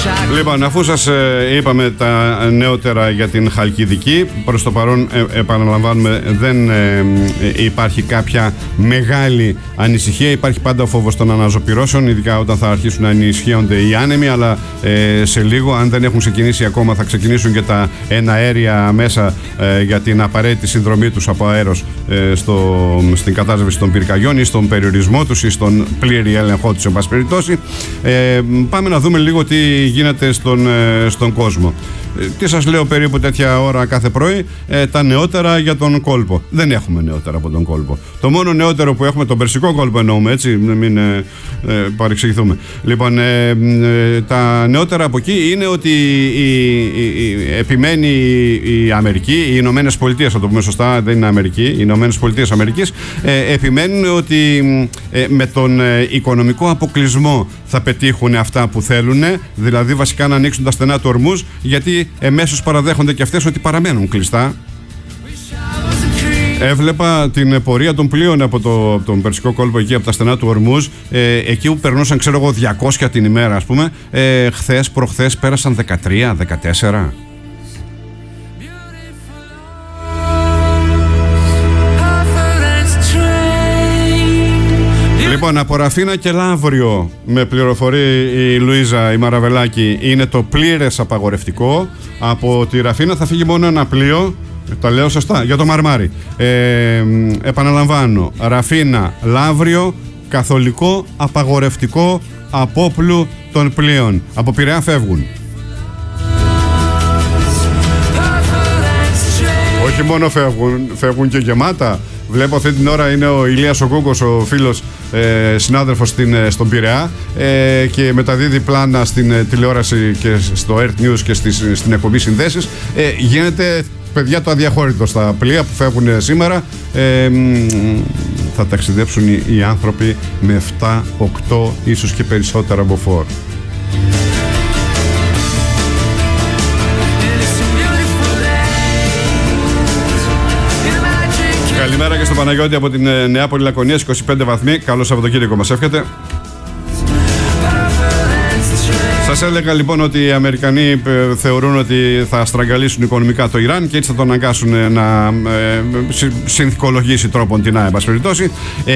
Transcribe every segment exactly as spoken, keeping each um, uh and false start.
Λοιπόν, αφού σας ε, είπαμε τα νεότερα για την Χαλκιδική, προς το παρόν ε, επαναλαμβάνουμε δεν ε, ε, υπάρχει κάποια μεγάλη ανησυχία. Υπάρχει πάντα ο φόβος των αναζωπυρώσεων, ειδικά όταν θα αρχίσουν να ενισχύονται οι άνεμοι, αλλά ε, σε λίγο, αν δεν έχουν ξεκινήσει ακόμα, θα ξεκινήσουν και τα εναέρια μέσα ε, για την απαραίτητη συνδρομή τους από αέρος ε, στο, στην κατάσβεση των πυρκαγιών ή στον περιορισμό τους ή στον πλήρη έλεγχό τους, εν πάση περιπτώσει. Ε, πάμε να δούμε λίγο τι γίνεται στον, ε, στον κόσμο. Ε, τι σας λέω περίπου τέτοια ώρα κάθε πρωί, ε, τα νεότερα για τον κόλπο. Δεν έχουμε νεότερα από τον κόλπο. Το μόνο νεότερο που έχουμε, τον Περσικό κόλπο εννοούμε, έτσι, μην ε, ε, παρεξηγηθούμε. Λοιπόν, ε, ε, τα νεότερα από εκεί είναι ότι η, η, η, επιμένει η, η Αμερική, οι Ηνωμένες Πολιτείες, θα το πούμε σωστά, δεν είναι Αμερική, οι Ηνωμένες Πολιτείες Αμερικής, ε, επιμένουν ότι ε, με τον ε, οικονομικό αποκλεισμό θα πετύχουν αυτά που θέλουν, δηλαδή βασικά να ανοίξουν τα στενά του Ορμούζ, γιατί εμέσως παραδέχονται και αυτές ότι παραμένουν κλειστά. Έβλεπα την πορεία των πλοίων από, το, από τον Περσικό κόλπο εκεί, από τα στενά του Ορμούζ, ε, εκεί που περνούσαν, ξέρω εγώ, διακόσια την ημέρα, ας πούμε. Ε, χθες, προχθές πέρασαν δεκατρία, δεκατέσσερα. Λοιπόν, από Ραφίνα και Λαύριο, με πληροφορεί η Λουίζα η Μαραβελάκη, είναι το πλήρες απαγορευτικό. Από τη Ραφίνα θα φύγει μόνο ένα πλοίο, τα λέω σωστά, για το Μαρμάρι. Ε, επαναλαμβάνω, Ραφίνα, Λαύριο, καθολικό απαγορευτικό απόπλου των πλοίων. Από Πειραιά φεύγουν. Όχι μόνο φεύγουν, φεύγουν και γεμάτα. Βλέπω αυτή την ώρα είναι ο Ηλίας ο Κούκος, ο φίλος ε, συνάδελφος στην, ε, στον Πειραιά ε, και μεταδίδει πλάνα στην ε, τηλεόραση και στο Earth News και στις, στην εκπομπή Συνδέσεις. Ε, γίνεται, παιδιά, το αδιαχώρητο στα πλοία που φεύγουν σήμερα. Ε, θα ταξιδέψουν οι, οι άνθρωποι με επτά, οκτώ, ίσως και περισσότερα μποφόρ. Καλημέρα και στον Παναγιώτη από την Νεάπολη Λακωνίας, είκοσι πέντε βαθμοί. Καλό Σαββατοκύριακο μας εύχεται. Σας έλεγα λοιπόν ότι οι Αμερικανοί θεωρούν ότι θα στραγγαλίσουν οικονομικά το Ιράν και έτσι θα τον αναγκάσουν να ε, συνθηκολογήσει τρόπον την εν πάση περιπτώσει.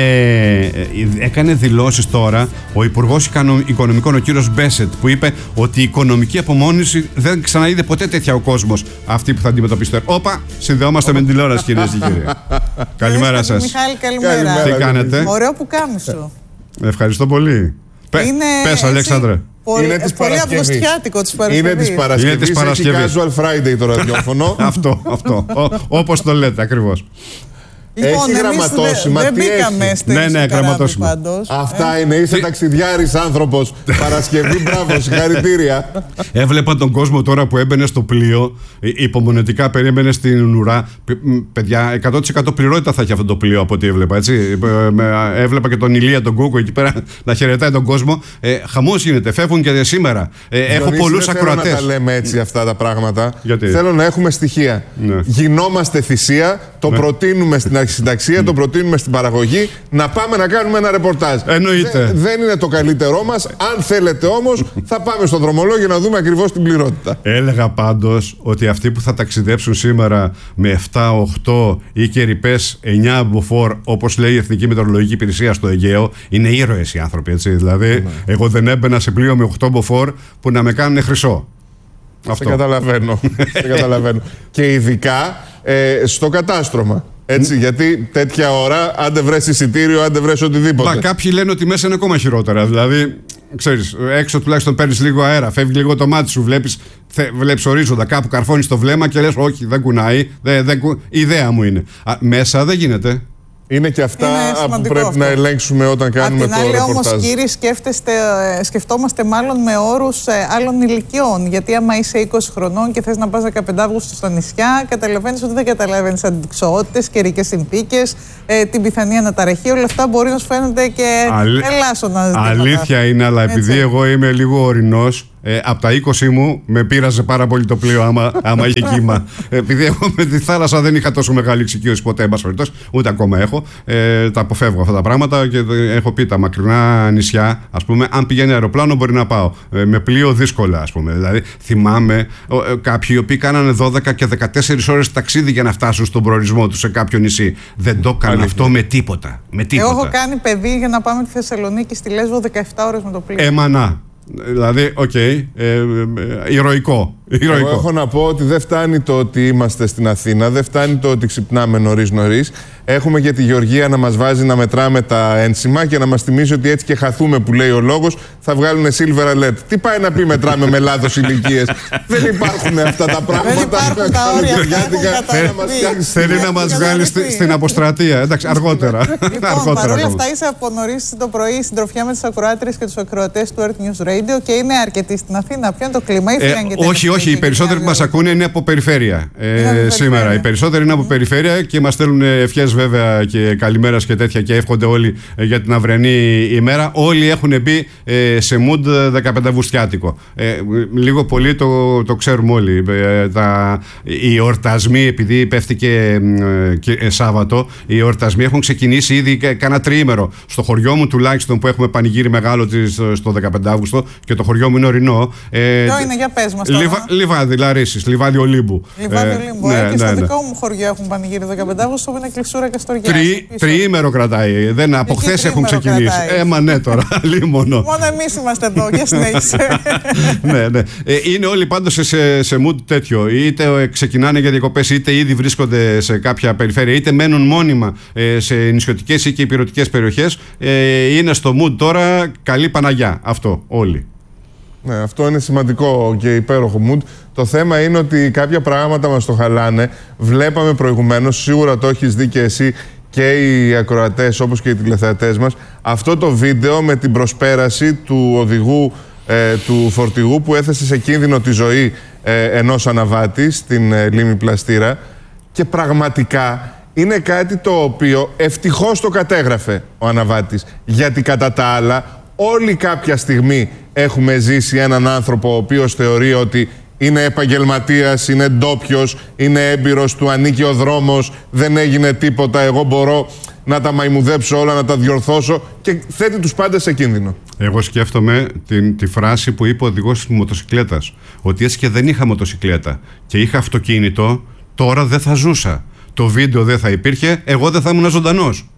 Ε, έκανε δηλώσεις τώρα ο Υπουργός Οικονομικών, ο κύριος Μπέσετ, που είπε ότι η οικονομική απομόνωση δεν ξαναείδε ποτέ τέτοια ο κόσμος αυτή που θα αντιμετωπίσετε. Όπα, συνδεόμαστε με την τηλεόραση, κυρίες και κύριοι. Καλημέρα σας. Μιχάλη, καλημέρα. Τι κάνετε? Ωραίο που κάμισο. Ευχαριστώ πολύ. Είναι... Πες, Αλέξανδρε. Πολύ, είναι της πολύ αυγουστιάτικο της Παρασκευής. Είναι της Παρασκευής, έχει casual Friday το ραδιόφωνο. Αυτό, αυτό. Όπως το λέτε ακριβώς. Λοιπόν, έχει γραμματόσημα. Δεν μπήκαμε στη ναι, ναι, γραμματόσημα. Αυτά ε? είναι. Είσαι ταξιδιάρης άνθρωπος. Παρασκευή, μπράβο, συγχαρητήρια. Έβλεπα τον κόσμο τώρα που έμπαινε στο πλοίο, υπομονετικά περίμενε στην ουρά. Παιδιά, εκατό τοις εκατό πληρότητα θα έχει αυτό το πλοίο από ό,τι έβλεπα. Έτσι. Έβλεπα και τον Ηλία τον Κούκο εκεί πέρα να χαιρετάει τον κόσμο. Ε, χαμός γίνεται, φεύγουν και σήμερα. Ε, έχω πολλούς ακροατές. Δεν θέλω να τα λέμε έτσι αυτά τα πράγματα. Γιατί? Θέλω να έχουμε στοιχεία. Ναι. Γινόμαστε θυσία, το ναι. προτείνουμε στην συνταξία, mm. το προτείνουμε στην παραγωγή, να πάμε να κάνουμε ένα ρεπορτάζ. Εννοείται. Δε, δεν είναι το καλύτερό μας. Αν θέλετε όμως, θα πάμε στο δρομολόγιο να δούμε ακριβώς την πληρότητα. Έλεγα πάντως ότι αυτοί που θα ταξιδέψουν σήμερα με επτά, οκτώ ή και ρηπές εννιά μποφόρ, όπως λέει η Εθνική Μετεωρολογική Υπηρεσία στο Αιγαίο, είναι ήρωες οι άνθρωποι. Έτσι. Δηλαδή, mm. εγώ δεν έμπαινα σε πλοίο με οκτώ μποφόρ που να με κάνουν χρυσό. Αυτό. Σε καταλαβαίνω. Σε καταλαβαίνω. Και ειδικά ε, στο κατάστρωμα. Έτσι, mm. γιατί τέτοια ώρα, αν δεν βρες εισιτήριο, αν δεν βρες οτιδήποτε. Μα κάποιοι λένε ότι μέσα είναι ακόμα χειρότερα. Δηλαδή, ξέρεις, έξω τουλάχιστον παίρνεις λίγο αέρα, φεύγει λίγο το μάτι σου, βλέπεις, θε, βλέπεις ορίζοντα, κάπου καρφώνεις το βλέμμα και λες, όχι, δεν κουνάει. Δεν, δεν, η ιδέα μου είναι. Α, μέσα δεν γίνεται. Είναι και αυτά είναι που πρέπει αυτό. να ελέγξουμε όταν κάνουμε το ρεπορτάζ. Απ' την άλλη όμως, κύριοι, σκεφτόμαστε μάλλον με όρους ε, άλλων ηλικιών. Γιατί άμα είσαι είκοσι χρονών και θες να πας δεκαπέντε Αυγούστου στα νησιά, καταλαβαίνεις ότι δεν καταλαβαίνεις αντιξοότητες, καιρικές συνθήκες, ε, την πιθανή αναταραχή. Όλα αυτά μπορεί να σου φαίνονται και Αλ... ελάσσονα ζητήματα. Αλήθεια είναι, αλλά επειδή έτσι. εγώ είμαι λίγο ορεινός, Ε, από τα είκοσι μου με πείραζε πάρα πολύ το πλοίο άμα, άμα είχε κύμα. Επειδή εγώ με τη θάλασσα δεν είχα τόσο μεγάλη εξοικείωση ποτέ, εν πάση περιπτώσει, ούτε ακόμα έχω. Ε, τα αποφεύγω αυτά τα πράγματα και έχω πει τα μακρινά νησιά, ας πούμε, αν πηγαίνει αεροπλάνο μπορεί να πάω. Ε, με πλοίο δύσκολα, ας πούμε. Δηλαδή, θυμάμαι ε, κάποιοι οι οποίοι κάνανε δώδεκα και δεκατέσσερις ώρες ταξίδι για να φτάσουν στον προορισμό του σε κάποιο νησί. Δεν το έκανα αυτό με τίποτα. με τίποτα. Εγώ έχω κάνει παιδί για να πάμε τη Θεσσαλονίκη στη Λέσβο δεκαεπτά ώρες με το πλοίο. Εμανά. Δηλαδή, οκ, okay, ε, ε, ε, ηρωικό. Εγώ έχω να πω ότι δεν φτάνει το ότι είμαστε στην Αθήνα, δεν φτάνει το ότι ξυπνάμε νωρίς νωρίς. Έχουμε και τη Γεωργία να μας βάζει να μετράμε τα ένσημα και να μας θυμίζει ότι έτσι και χαθούμε, που λέει ο λόγος, θα βγάλουν silver alert. Τι πάει να πει μετράμε με λάθος ηλικίες? Δεν υπάρχουν αυτά τα πράγματα. Δεν υπάρχουν τα όρια. Θέλει να μας βγάλει στην αποστρατεία. Εντάξει, αργότερα. Λοιπόν, παρόλα αυτά είσαι από νωρίς το πρωί συντροφιά με τις ακροάτριες και τους ακροατές του Earth News Radio και είναι αρκετοί στην Αθήνα. Ποιο είναι το κλίμα? Όχι, όχι. Οι περισσότεροι που μας ακούνε είναι από περιφέρεια σήμερα. Οι περισσότεροι είναι από περιφέρεια και μας στέλνουν ευχές, βέβαια, και καλημέρας και τέτοια και εύχονται όλοι για την αυριανή ημέρα. Όλοι έχουν μπει ε, σε mood δεκαπενταβουστιάτικο. Ε, λίγο πολύ το, το ξέρουμε όλοι. Ε, τα, οι εορτασμοί, επειδή πέφτει και, και ε, Σάββατο, οι εορτασμοί έχουν ξεκινήσει ήδη κάνα τριήμερο. Στο χωριό μου τουλάχιστον, που έχουμε πανηγύρι μεγάλο στο δεκαπέντε Αύγουστο, και το χωριό μου είναι ορεινό. Ε, Ποιο είναι, για πες μας τώρα. Λιβα, λιβάδι, Λαρίσης, Λιβάδι Ολύμπου. Λιβάδι Ολύμπου. Ε, ναι, και στο ναι, ναι. δικό μου χωριό έχουν πανηγύρι δεκαπέντε Αύγουστο, που είναι Κλεισούρα και Στοριά. Τρι, τριήμερο κρατάει. Δεν, από χθες έχουν ξεκινήσει. Ε, μα ναι, τώρα. Λίμωνο. Μόνο εμείς είμαστε εδώ. Για συνέχισε. Ναι, ναι. Ε, είναι όλοι πάντως σε, σε, σε mood τέτοιο. Είτε ξεκινάνε για διακοπές, είτε ήδη βρίσκονται σε κάποια περιφέρεια, είτε μένουν μόνιμα ε, σε νησιωτικές ή και υπηρετικές περιοχές. Ε, είναι στο mood τώρα καλή Παναγιά. Αυτό όλοι. Ναι, αυτό είναι σημαντικό και υπέροχο mood. Το θέμα είναι ότι κάποια πράγματα μας το χαλάνε. Βλέπαμε προηγουμένως, σίγουρα το έχεις δει και εσύ και οι ακροατές όπως και οι τηλεθεατές μας, αυτό το βίντεο με την προσπέραση του οδηγού ε, του φορτηγού που έθεσε σε κίνδυνο τη ζωή ε, ενός αναβάτη στην ε, λίμνη Πλαστήρα, και πραγματικά είναι κάτι το οποίο ευτυχώς το κατέγραφε ο αναβάτης, γιατί κατά τα άλλα όλοι κάποια στιγμή έχουμε ζήσει έναν άνθρωπο ο οποίος θεωρεί ότι είναι επαγγελματίας, είναι ντόπιος, είναι έμπειρος, του ανήκει ο δρόμος, δεν έγινε τίποτα, εγώ μπορώ να τα μαϊμουδέψω όλα, να τα διορθώσω, και θέτει τους πάντες σε κίνδυνο. Εγώ σκέφτομαι την, τη φράση που είπε ο οδηγός της μοτοσικλέτας, ότι έτσι και δεν είχα μοτοσικλέτα και είχα αυτοκίνητο, τώρα δεν θα ζούσα. Το βίντεο δεν θα υπήρχε, εγώ δεν θα ήμουν ζωντανός.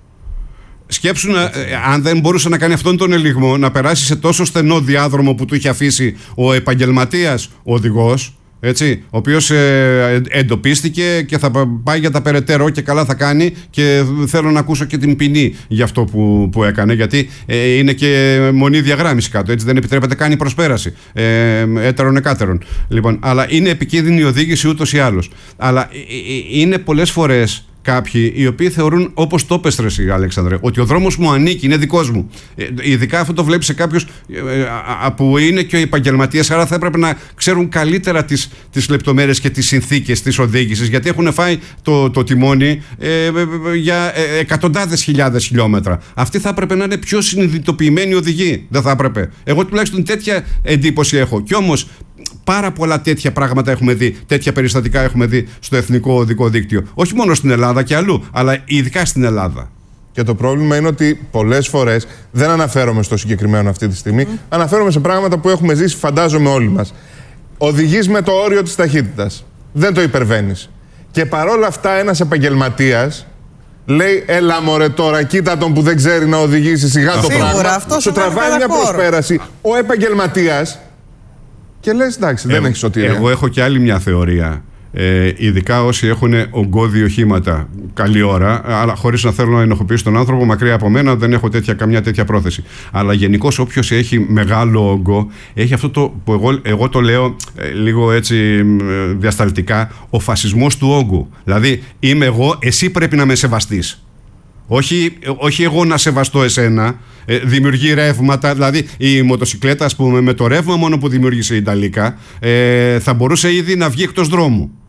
Σκέψου να, αν δεν μπορούσε να κάνει αυτόν τον ελιγμό, να περάσει σε τόσο στενό διάδρομο που του είχε αφήσει ο επαγγελματίας οδηγός, έτσι, ο οποίος ε, εντοπίστηκε και θα πάει για τα περαιτέρω, και καλά θα κάνει, και θέλω να ακούσω και την ποινή για αυτό που, που έκανε, γιατί ε, είναι και μονή διαγράμμιση κάτω, έτσι, δεν επιτρέπεται καν η προσπέραση ε, έτερον εκάτερον. Λοιπόν, αλλά είναι επικίνδυνη η οδήγηση ούτως ή άλλως. Αλλά ε, ε, είναι πολλές φορές κάποιοι οι οποίοι θεωρούν, όπως το είπες εσύ, Αλέξανδρε, ότι ο δρόμος μου ανήκει, είναι δικός μου. Ε, ειδικά αυτό το βλέπεις σε κάποιους ε, ε, που είναι και ο επαγγελματίας, άρα θα έπρεπε να ξέρουν καλύτερα τις, τις λεπτομέρειες και τις συνθήκες της οδήγησης, γιατί έχουν φάει το, το τιμόνι ε, ε, ε, για ε, εκατοντάδες χιλιάδες χιλιόμετρα. Αυτοί θα έπρεπε να είναι πιο συνειδητοποιημένοι οδηγοί. Δεν θα έπρεπε. Εγώ τουλάχιστον τέτοια εντύπωση έχω. Κι όμως πάρα πολλά τέτοια πράγματα έχουμε δει, τέτοια περιστατικά έχουμε δει στο Εθνικό Οδικό Δίκτυο. Όχι μόνο στην Ελλάδα και αλλού, αλλά ειδικά στην Ελλάδα. Και το πρόβλημα είναι ότι πολλές φορές, δεν αναφέρομαι στο συγκεκριμένο αυτή τη στιγμή, mm. αναφέρομαι σε πράγματα που έχουμε ζήσει, φαντάζομαι όλοι μας. Οδηγείς με το όριο της ταχύτητας. Δεν το υπερβαίνεις. Και παρόλα αυτά ένας επαγγελματίας λέει, έλα μωρέ τώρα, κοίτα τον που δεν ξέρει να οδηγήσει, σιγά το πράγμα. Σου τραβάει μια προσπέραση. Ο επαγγελματίας και λες, εντάξει, δεν έχει σωτηρία. Εγώ έχω και άλλη μια θεωρία. Ε, ειδικά όσοι έχουν ογκώδη οχήματα, καλή ώρα, αλλά χωρίς να θέλω να ενοχοποιήσω τον άνθρωπο, μακριά από μένα, δεν έχω τέτοια, καμιά τέτοια πρόθεση. Αλλά γενικώς όποιος έχει μεγάλο όγκο, έχει αυτό το που εγώ, εγώ το λέω ε, λίγο έτσι ε, διασταλτικά, ο φασισμός του όγκου. Δηλαδή, είμαι εγώ, εσύ πρέπει να με σεβαστείς. Όχι, όχι εγώ να σεβαστώ εσένα. Ε, δημιουργεί ρεύματα, δηλαδή η μοτοσικλέτα, ας πούμε, με το ρεύμα μόνο που δημιούργησε η Ιταλίκα, ε, θα μπορούσε ήδη να βγει εκτός δρόμου.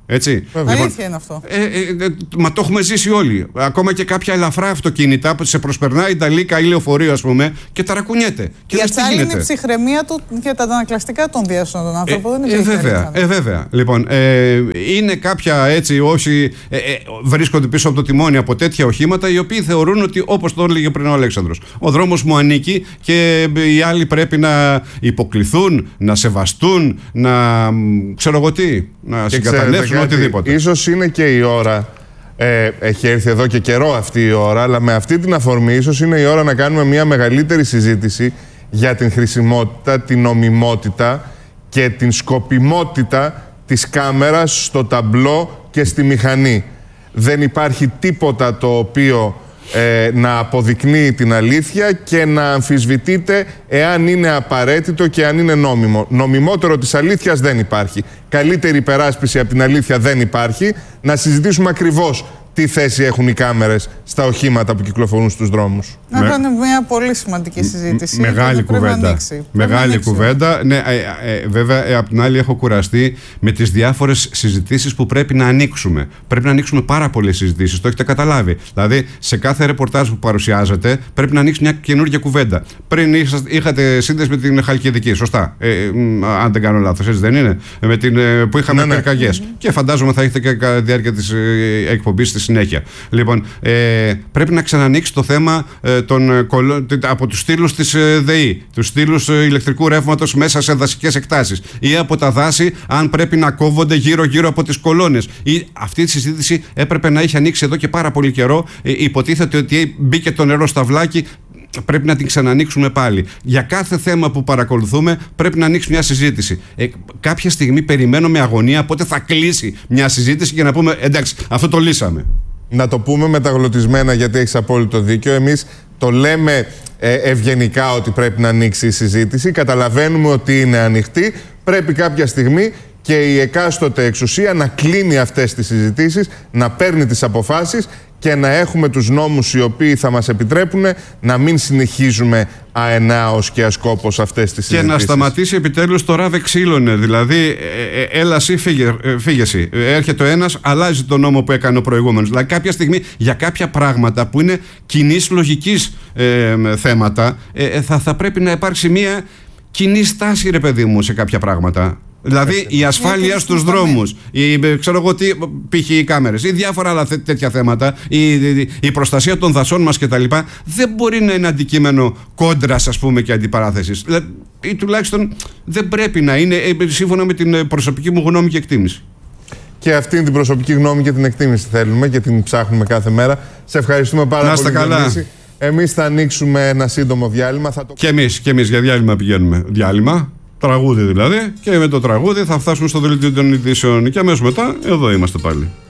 Έτσι. Λοιπόν, αλήθεια είναι αυτό. Ε, ε, ε, μα το έχουμε ζήσει όλοι. Ακόμα και κάποια ελαφρά αυτοκίνητα που σε προσπερνάει η Νταλίκα ή λεωφορείο, ας πούμε, και ταρακουνιέται. Η ατσάλη είναι η ψυχραιμία του και τα ανακλαστικά των διάσων των άνθρωπων. Ε, ε, βέβαια, ε, βέβαια. Λοιπόν, ε, είναι κάποια έτσι όσοι ε, ε, βρίσκονται πίσω από το τιμόνι από τέτοια οχήματα, οι οποίοι θεωρούν ότι, όπως το έλεγε πριν ο Αλέξανδρος, ο δρόμος μου ανήκει και οι άλλοι πρέπει να υποκληθούν, να σεβαστούν, να ξέρω εγώ τι, να συγκαταλέξουν οτιδήποτε. Ίσως είναι και η ώρα, ε, έχει έρθει εδώ και καιρό αυτή η ώρα, αλλά με αυτή την αφορμή ίσως είναι η ώρα να κάνουμε μια μεγαλύτερη συζήτηση για την χρησιμότητα, την νομιμότητα και την σκοπιμότητα της κάμερας στο ταμπλό και στη μηχανή. Δεν υπάρχει τίποτα το οποίο ε, να αποδεικνύει την αλήθεια και να αμφισβητείται εάν είναι απαραίτητο και αν είναι νόμιμο. Νομιμότερο της αλήθειας δεν υπάρχει. Καλύτερη υπεράσπιση από την αλήθεια δεν υπάρχει. Να συζητήσουμε ακριβώς τι θέση έχουν οι κάμερες στα οχήματα που κυκλοφορούν στους δρόμους. Να Με... είναι μια πολύ σημαντική συζήτηση. Μεγάλη κουβέντα. Μεγάλη κουβέντα. Ναι, ε, ε, βέβαια, ε, απ' την άλλη έχω κουραστεί με τις διάφορες συζητήσεις που πρέπει να ανοίξουμε. Πρέπει να ανοίξουμε πάρα πολλές συζητήσεις. Το έχετε καταλάβει. Δηλαδή, σε κάθε ρεπορτάζ που παρουσιάζεται, πρέπει να ανοίξει μια καινούργια κουβέντα. Πριν είχατε σύνδεση με την Χαλκιδική, σωστά. Ε, ε, αν δεν κάνω λάθος, έτσι δεν είναι. Με την, ε, που είχαμε ναι, πυρκαγιές. Ναι. Mm-hmm. Και φαντάζομαι θα έχετε και κατά τη διάρκεια της ε, εκπομπής στη συνέχεια. Λοιπόν, ε, πρέπει να ξανανοίξει το θέμα ε, των, από τους στήλους της ε, ΔΕΗ, τους στήλους ε, ηλεκτρικού ρεύματος μέσα σε δασικές εκτάσεις ή από τα δάση, αν πρέπει να κόβονται γύρω-γύρω από τις κολόνες. Ή, αυτή τη συζήτηση έπρεπε να έχει ανοίξει εδώ και πάρα πολύ καιρό. Ε, υποτίθεται ότι μπήκε το νερό στα βλάκι. Πρέπει να την ξανανοίξουμε πάλι. Για κάθε θέμα που παρακολουθούμε πρέπει να ανοίξει μια συζήτηση. Ε, κάποια στιγμή περιμένω με αγωνία πότε θα κλείσει μια συζήτηση και να πούμε εντάξει, αυτό το λύσαμε. Να το πούμε μεταγλωτισμένα, γιατί έχεις απόλυτο δίκιο. Εμείς το λέμε ε, ευγενικά ότι πρέπει να ανοίξει η συζήτηση. Καταλαβαίνουμε ότι είναι ανοιχτή. Πρέπει κάποια στιγμή και η εκάστοτε εξουσία να κλείνει αυτές τις συζητήσεις, να παίρνει τις αποφάσεις και να έχουμε τους νόμους οι οποίοι θα μας επιτρέπουν να μην συνεχίζουμε αενάως και ασκόπως αυτές τις συζητήσεις. Και να σταματήσει επιτέλους το ράβε ξύλωνε. Δηλαδή, ε, ε, έλα εσύ, φύγε, ε, φύγε εσύ. Έρχεται ο ένας, αλλάζει τον νόμο που έκανε ο προηγούμενος. Δηλαδή, κάποια στιγμή για κάποια πράγματα που είναι κοινής λογικής ε, θέματα, ε, θα, θα πρέπει να υπάρξει μια κοινή στάση, ρε παιδί μου, σε κάποια πράγματα. Δηλαδή η ασφάλεια στους δρόμους, η, ξέρω εγώ τι, π.χ. οι κάμερες ή διάφορα άλλα τέτοια θέματα, η, η, η προστασία των δασών μας κτλ. Δεν μπορεί να είναι αντικείμενο κόντρας, ας πούμε, και αντιπαράθεσης. Ή τουλάχιστον δεν πρέπει να είναι, σύμφωνα με την προσωπική μου γνώμη και εκτίμηση. Και αυτή την προσωπική γνώμη και την εκτίμηση θέλουμε και την ψάχνουμε κάθε μέρα. Σε ευχαριστούμε πάρα πολύ. Να είστε καλά. Εμείς θα ανοίξουμε ένα σύντομο διάλειμμα. Θα το... Και εμείς, και εμείς για διάλειμμα πηγαίνουμε. Διάλειμμα. Τραγούδι δηλαδή, και με το τραγούδι θα φτάσουμε στο δελτίο των ειδήσεων και αμέσως μετά εδώ είμαστε πάλι.